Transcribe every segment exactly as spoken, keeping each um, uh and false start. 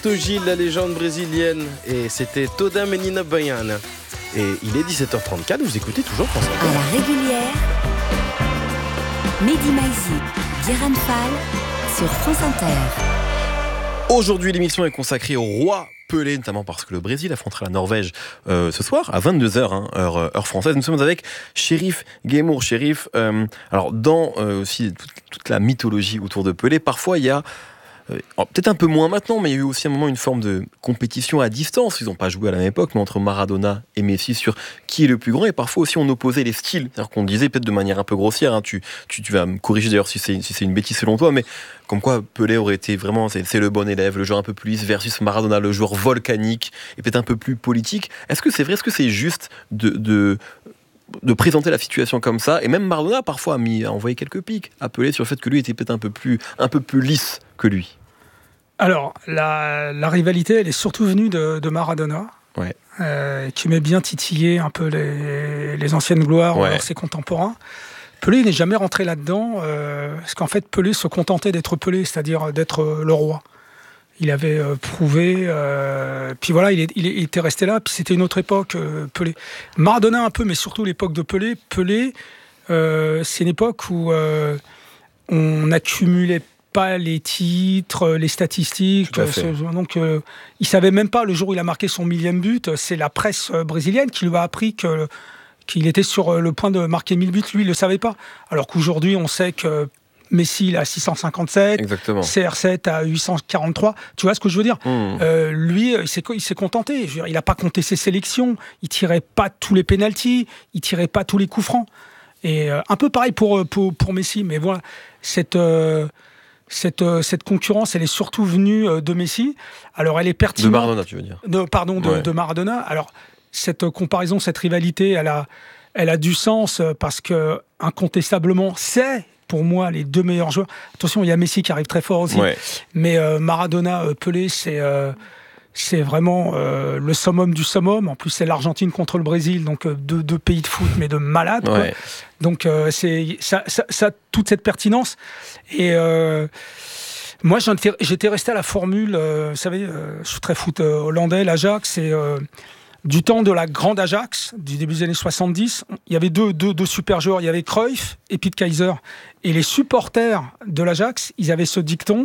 Gilles, la légende brésilienne, et c'était Toda Menina Baiana. Et il est dix-sept heures trente-quatre, vous écoutez toujours France Inter. À la régulière, Mehdi Maizi, Guérin Fall sur France Inter. Aujourd'hui, l'émission est consacrée au roi Pelé, notamment parce que le Brésil affrontera la Norvège euh, ce soir à vingt-deux heures, hein, heure, heure française. Nous sommes avec Chérif Guémour. Chérif, euh, alors dans euh, aussi toute, toute la mythologie autour de Pelé, parfois il y a Alors, peut-être un peu moins maintenant, mais il y a eu aussi un moment une forme de compétition à distance. Ils n'ont pas joué à la même époque, mais entre Maradona et Messi sur qui est le plus grand. Et parfois aussi on opposait les styles. C'est-à-dire qu'on disait peut-être de manière un peu grossière, hein, tu, tu, tu vas me corriger d'ailleurs si c'est, si c'est une bêtise selon toi, mais comme quoi Pelé aurait été vraiment, c'est, c'est le bon élève, le joueur un peu plus lisse, versus Maradona, le joueur volcanique et peut-être un peu plus politique. Est-ce que c'est vrai, est-ce que c'est juste de... de de présenter la situation comme ça, et même Maradona parfois a, mis, a envoyé quelques pics à Pelé sur le fait que lui était peut-être un peu plus, un peu plus lisse que lui. Alors, la, la rivalité, elle est surtout venue de, de Maradona, ouais. euh, qui aimait bien titiller un peu les, les anciennes gloires, ouais. Alors ses contemporains. Pelé n'est jamais rentré là-dedans, euh, parce qu'en fait, Pelé se contentait d'être Pelé, c'est-à-dire d'être le roi. Il avait euh, prouvé, euh, puis voilà, il, est, il était resté là, puis c'était une autre époque, euh, Pelé. Maradona un peu, mais surtout l'époque de Pelé. Pelé, euh, c'est une époque où euh, on accumulait pas les titres, les statistiques. Euh, donc, euh, il savait même pas, le jour où il a marqué son millième but, c'est la presse euh, brésilienne qui lui a appris que, qu'il était sur le point de marquer mille buts. Lui, il le savait pas. Alors qu'aujourd'hui, on sait que Messi, il a six cent cinquante-sept, exactement. C R sept à huit cent quarante-trois. Tu vois ce que je veux dire ? mmh. euh, Lui, il s'est, il s'est contenté. Je veux dire, il n'a pas compté ses sélections. Il tirait pas tous les pénaltys. Il tirait pas tous les coups francs. Et euh, un peu pareil pour, pour, pour Messi. Mais voilà, cette, euh, cette, euh, cette concurrence, elle est surtout venue euh, de Messi. Alors, elle est pertinente. De Maradona, tu veux dire ? de, Pardon, de, ouais. de Maradona. Alors, cette comparaison, cette rivalité, elle a, elle a du sens parce que, incontestablement, c'est... pour moi, les deux meilleurs joueurs. Attention, il y a Messi qui arrive très fort aussi. Ouais. Mais euh, Maradona, euh, Pelé, c'est, euh, c'est vraiment euh, le summum du summum. En plus, c'est l'Argentine contre le Brésil, donc euh, deux, deux pays de foot, mais de malades. Ouais. Donc, euh, c'est, ça, ça, ça a toute cette pertinence. Et euh, moi, j'étais, j'étais resté à la formule, euh, vous savez, euh, je suis très foot euh, hollandais, l'Ajax, et... Euh, du temps de la grande Ajax, du début des années soixante-dix, il y avait deux, deux, deux super joueurs. Il y avait Cruyff et Piet Keizer. Et les supporters de l'Ajax, ils avaient ce dicton.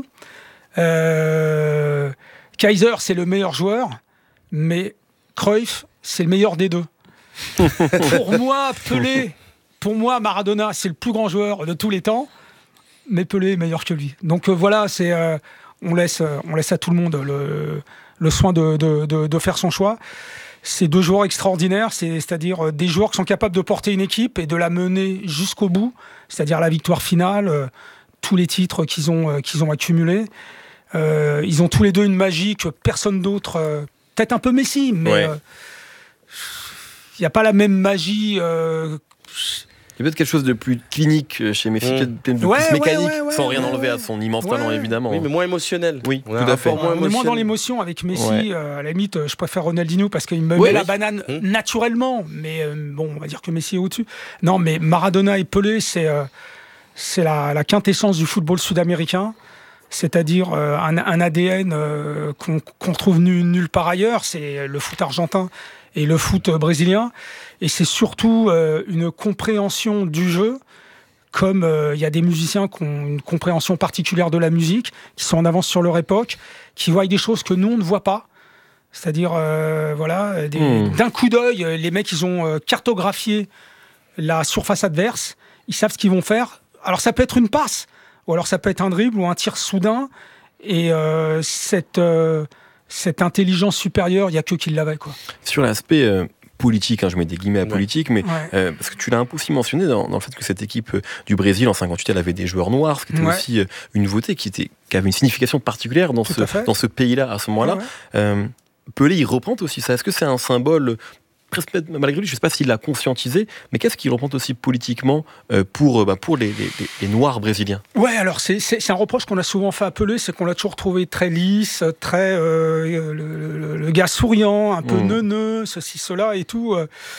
Euh, Keizer, c'est le meilleur joueur, mais Cruyff, c'est le meilleur des deux. Pour moi, Pelé, pour moi, Maradona, c'est le plus grand joueur de tous les temps, mais Pelé est meilleur que lui. Donc euh, voilà, c'est, euh, on, laisse, on laisse à tout le monde le, le soin de, de, de, de faire son choix. C'est deux joueurs extraordinaires, c'est, c'est-à-dire des joueurs qui sont capables de porter une équipe et de la mener jusqu'au bout, c'est-à-dire la victoire finale, euh, tous les titres qu'ils ont, euh, qu'ils ont accumulés. Euh, ils ont tous les deux une magie que personne d'autre, euh, peut-être un peu Messi, mais il ouais. n'y euh, a pas la même magie. Euh, Il y a peut-être quelque chose de plus clinique chez Messi, mmh. peut-être de ouais, plus mécanique, ouais, ouais, sans ouais, rien enlever ouais. à son immense talent, ouais. évidemment. Oui, mais moins émotionnel. Oui, on tout à fait. Moins on est moins dans l'émotion avec Messi. Ouais. Euh, à la limite, je préfère Ronaldinho parce qu'il me ouais, met oui. la banane mmh. naturellement. Mais euh, bon, on va dire que Messi est au-dessus. Non, mais Maradona et Pelé, c'est, euh, c'est la, la quintessence du football sud-américain. C'est-à-dire euh, un, un A D N euh, qu'on, qu'on retrouve nulle, nulle part ailleurs. C'est le foot argentin et le foot brésilien. Et c'est surtout euh, une compréhension du jeu, comme il euh, y a des musiciens qui ont une compréhension particulière de la musique, qui sont en avance sur leur époque, qui voient des choses que nous, on ne voit pas. C'est-à-dire, euh, voilà, des, mmh. d'un coup d'œil, les mecs, ils ont euh, cartographié la surface adverse, ils savent ce qu'ils vont faire. Alors, ça peut être une passe, ou alors ça peut être un dribble, ou un tir soudain, et euh, cette, euh, cette intelligence supérieure, il n'y a que qui l'avait, quoi. Sur l'aspect... Euh... politique, hein, je mets des guillemets à politique, mais ouais. euh, parce que tu l'as un peu aussi mentionné dans, dans le fait que cette équipe euh, du Brésil en cinquante-huit, elle avait des joueurs noirs, ce qui était ouais. aussi euh, une nouveauté, qui, était, qui avait une signification particulière dans, ce, dans ce pays-là à ce moment-là. Ouais, ouais. Euh, Pelé, il reprend aussi ça. Est-ce que c'est un symbole, presque malgré lui, je ne sais pas s'il l'a conscientisé, mais qu'est-ce qu'il reprend aussi politiquement euh, pour, bah, pour les, les, les Noirs brésiliens ? Ouais, alors c'est, c'est, c'est un reproche qu'on a souvent fait à Pelé, c'est qu'on l'a toujours trouvé très lisse, très euh, le, le, le gars souriant, un peu mmh. neuneux, ceci, cela et tout.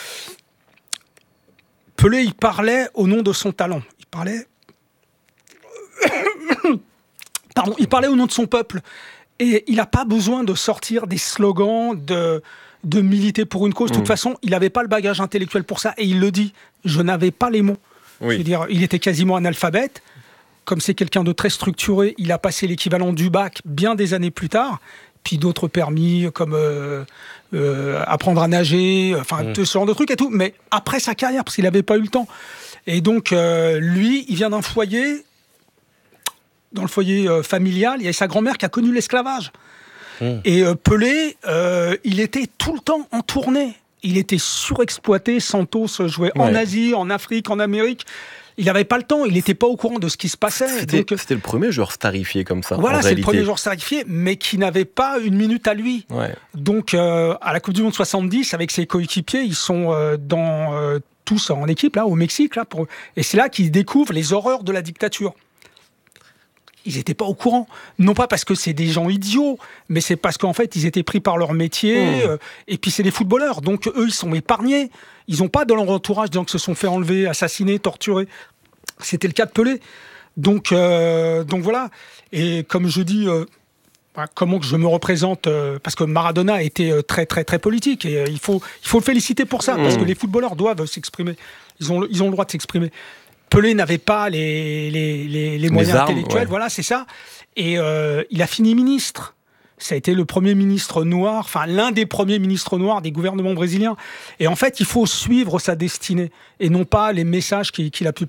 Pelé, il parlait au nom de son talent. Il parlait, pardon, il parlait au nom de son peuple. Et il n'a pas besoin de sortir des slogans, de, de militer pour une cause. De toute mmh. façon, il n'avait pas le bagage intellectuel pour ça. Et il le dit, je n'avais pas les mots. Oui. Je veux dire, il était quasiment analphabète. Comme c'est quelqu'un de très structuré, il a passé l'équivalent du bac bien des années plus tard. Puis d'autres permis comme euh, euh, apprendre à nager, enfin mmh. ce genre de trucs et tout. Mais après sa carrière, parce qu'il n'avait pas eu le temps. Et donc, euh, lui, il vient d'un foyer... Dans le foyer euh, familial, il y a sa grand-mère qui a connu l'esclavage. Mmh. Et euh, Pelé, euh, il était tout le temps en tournée. Il était surexploité. Santos jouait ouais. en Asie, en Afrique, en Amérique. Il n'avait pas le temps. Il n'était pas au courant de ce qui se passait. C'était, donc, c'était le premier joueur starifié comme ça. Voilà, en c'est réalité. le premier joueur starifié, mais qui n'avait pas une minute à lui. Ouais. Donc, euh, à la Coupe du Monde soixante-dix, avec ses coéquipiers, ils sont euh, dans euh, tous en équipe là, au Mexique, là, pour... et c'est là qu'ils découvrent les horreurs de la dictature. Ils n'étaient pas au courant. Non pas parce que c'est des gens idiots, mais c'est parce qu'en fait, ils étaient pris par leur métier. Mmh. Euh, et puis, c'est des footballeurs. Donc, eux, ils sont épargnés. Ils n'ont pas dans leur entourage des gens qui se sont fait enlever, assassiner, torturer. C'était le cas de Pelé. Donc, euh, donc voilà. Et comme je dis, euh, comment que je me représente euh, parce que Maradona a été euh, très, très, très politique. Et euh, il faut, il faut le féliciter pour ça. Mmh. Parce que les footballeurs doivent s'exprimer. Ils ont, ils ont le droit de s'exprimer. Pelé n'avait pas les, les, les, les moyens les armes, intellectuels, ouais. voilà, c'est ça. Et euh, il a fini ministre. Ça a été le premier ministre noir, enfin l'un des premiers ministres noirs des gouvernements brésiliens. Et en fait, il faut suivre sa destinée et non pas les messages qu'il, qu'il a pu